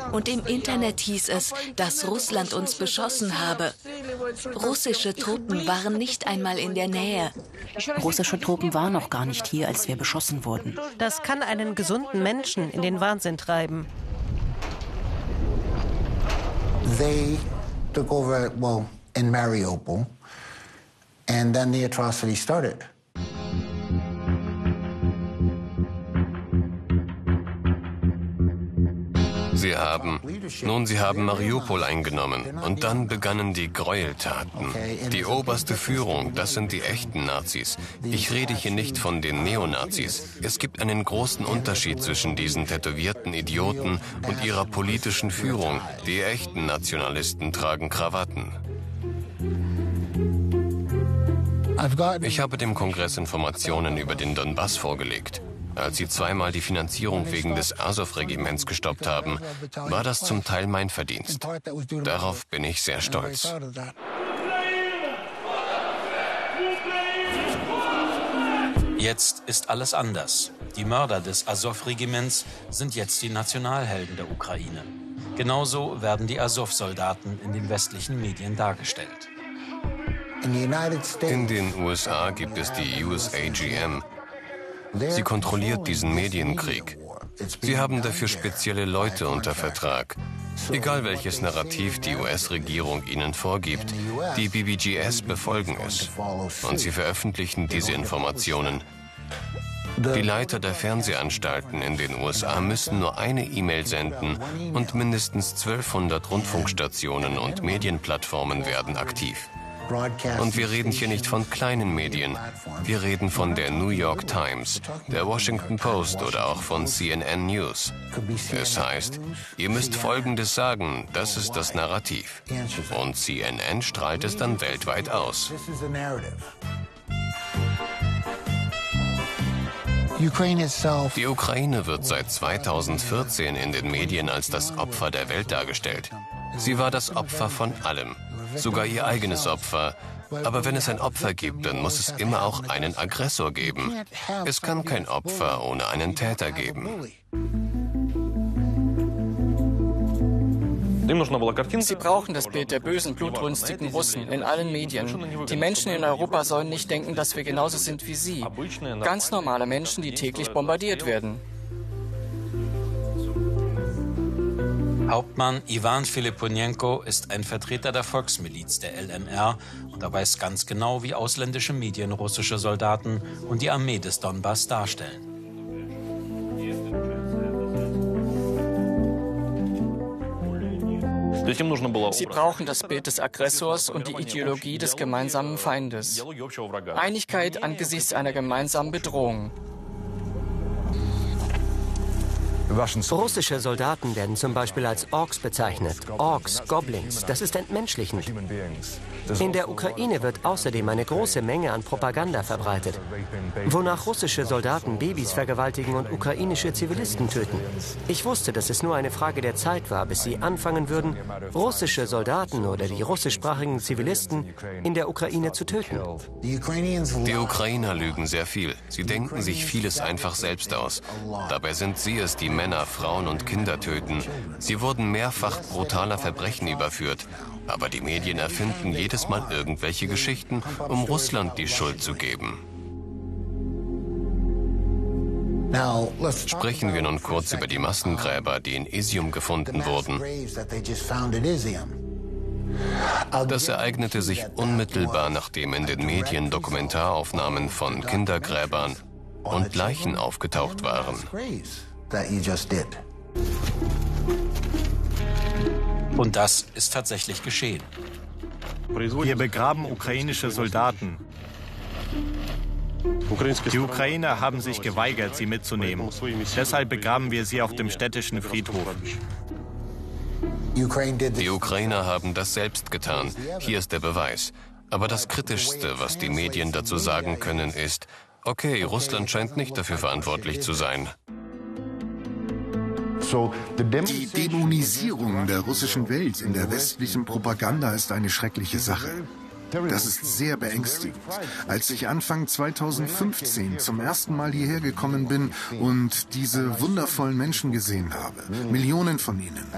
Und im Internet hieß es, dass Russland uns beschossen habe. Russische Truppen waren nicht einmal in der Nähe. Russische Truppen waren noch gar nicht hier, als wir beschossen wurden. Das kann einen gesunden Menschen in den Wahnsinn treiben. They took over, in Mariupol, and then the atrocity started. Sie haben Mariupol eingenommen und dann begannen die Gräueltaten. Die oberste Führung, das sind die echten Nazis. Ich rede hier nicht von den Neonazis. Es gibt einen großen Unterschied zwischen diesen tätowierten Idioten und ihrer politischen Führung. Die echten Nationalisten tragen Krawatten. Ich habe dem Kongress Informationen über den Donbass vorgelegt. Als sie zweimal die Finanzierung wegen des Asow-Regiments gestoppt haben, war das zum Teil mein Verdienst. Darauf bin ich sehr stolz. Jetzt ist alles anders. Die Mörder des Asow-Regiments sind jetzt die Nationalhelden der Ukraine. Genauso werden die Asow-Soldaten in den westlichen Medien dargestellt. In den USA gibt es die USAGM. Sie kontrolliert diesen Medienkrieg. Sie haben dafür spezielle Leute unter Vertrag. Egal welches Narrativ die US-Regierung ihnen vorgibt, die BBGS befolgen es. Und sie veröffentlichen diese Informationen. Die Leiter der Fernsehanstalten in den USA müssen nur eine E-Mail senden und mindestens 1200 Rundfunkstationen und Medienplattformen werden aktiv. Und wir reden hier nicht von kleinen Medien. Wir reden von der New York Times, der Washington Post oder auch von CNN News. Es heißt, ihr müsst Folgendes sagen, das ist das Narrativ. Und CNN strahlt es dann weltweit aus. Die Ukraine wird seit 2014 in den Medien als das Opfer der Welt dargestellt. Sie war das Opfer von allem. Sogar ihr eigenes Opfer. Aber wenn es ein Opfer gibt, dann muss es immer auch einen Aggressor geben. Es kann kein Opfer ohne einen Täter geben. Sie brauchen das Bild der bösen, blutrünstigen Russen in allen Medien. Die Menschen in Europa sollen nicht denken, dass wir genauso sind wie sie. Ganz normale Menschen, die täglich bombardiert werden. Hauptmann Iwan Filiponenko ist ein Vertreter der Volksmiliz der LNR und er weiß ganz genau, wie ausländische Medien russische Soldaten und die Armee des Donbass darstellen. Sie brauchen das Bild des Aggressors und die Ideologie des gemeinsamen Feindes. Einigkeit angesichts einer gemeinsamen Bedrohung. Russische Soldaten werden zum Beispiel als Orks bezeichnet. Orks, Goblins, das ist entmenschlichend. In der Ukraine wird außerdem eine große Menge an Propaganda verbreitet, wonach russische Soldaten Babys vergewaltigen und ukrainische Zivilisten töten. Ich wusste, dass es nur eine Frage der Zeit war, bis sie anfangen würden, russische Soldaten oder die russischsprachigen Zivilisten in der Ukraine zu töten. Die Ukrainer lügen sehr viel. Sie denken sich vieles einfach selbst aus. Dabei sind sie es, die Männer, Frauen und Kinder töten. Sie wurden mehrfach brutaler Verbrechen überführt. Aber die Medien erfinden jedes Mal irgendwelche Geschichten, um Russland die Schuld zu geben. Sprechen wir nun kurz über die Massengräber, die in Izium gefunden wurden. Das ereignete sich unmittelbar, nachdem in den Medien Dokumentaraufnahmen von Kindergräbern und Leichen aufgetaucht waren. Und das ist tatsächlich geschehen. Wir begraben ukrainische Soldaten. Die Ukrainer haben sich geweigert, sie mitzunehmen. Deshalb begraben wir sie auf dem städtischen Friedhof. Die Ukrainer haben das selbst getan. Hier ist der Beweis. Aber das Kritischste, was die Medien dazu sagen können, ist, okay, Russland scheint nicht dafür verantwortlich zu sein. Die Dämonisierung der russischen Welt in der westlichen Propaganda ist eine schreckliche Sache. Das ist sehr beängstigend. Als ich Anfang 2015 zum ersten Mal hierher gekommen bin und diese wundervollen Menschen gesehen habe, Millionen von ihnen,